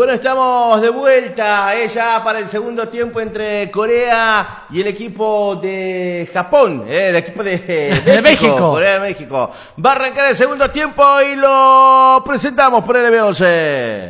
Bueno, estamos de vuelta ya para el segundo tiempo entre Corea y el equipo de Japón, el equipo de México. Corea de México. Va a arrancar el segundo tiempo y lo presentamos por LB11.